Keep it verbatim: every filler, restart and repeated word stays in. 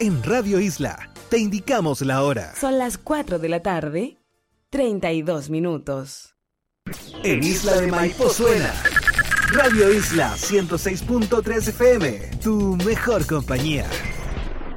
En Radio Isla te indicamos la hora. Son las cuatro de la tarde, treinta y dos minutos. En Isla de Maipo suena Radio Isla ciento seis punto tres F M, tu mejor compañía.